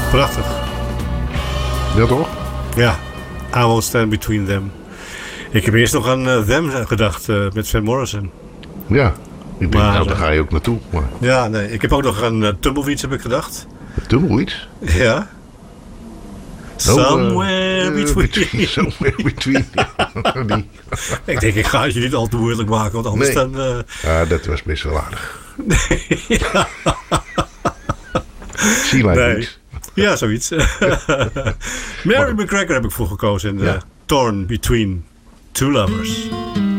Prachtig. Ja, toch? Ja. I Won't Stand Between Them. Ik heb eerst nog aan Them gedacht met Van Morrison. Ja. Ik denk, nou, daar ga je ook naartoe. Maar... Ja, nee. Ik heb ook nog aan Tumbleweeds heb ik gedacht. Tumbleweeds? Ja. Somewhere between. Somewhere between. Ik denk, ik ga het je niet al te moeilijk maken, want anders dan... Ja, dat was best wel aardig. Ja. Sea Like Beats. Ja, zoiets. Mary McGregor heb ik voor gekozen in Torn Between Two Lovers.